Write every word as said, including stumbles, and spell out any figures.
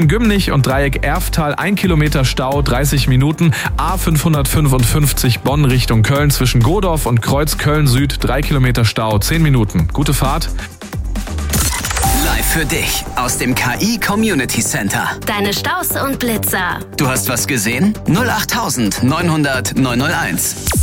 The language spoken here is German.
Gümnich und Dreieck Erftal ein Kilometer Stau, dreißig Minuten. A fünfhundertfünfundfünfzig Bonn Richtung Köln zwischen Godorf und Kreuz Köln Süd, drei Kilometer Stau, zehn Minuten. Gute Fahrt. Live für dich aus dem K I Community Center. Deine Staus und Blitzer. Du hast was gesehen? null acht neunhundert neunhunderт neunhunderteins.